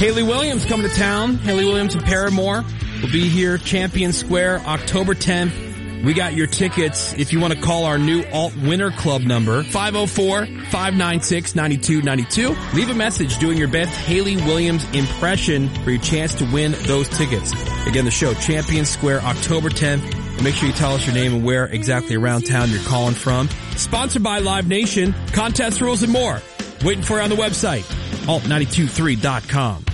Hayley Williams coming to town. Hayley Williams and Paramore will be here, Champion Square, October 10th. We got your tickets if you want to call our new Alt Winter Club number, 504-596-9292. Leave a message doing your best Hayley Williams impression for your chance to win those tickets. Again, the show, Champion Square, October 10th. Make sure you tell us your name and where exactly around town you're calling from. Sponsored by Live Nation. Contest rules and more. Waiting for you on the website, alt923.com.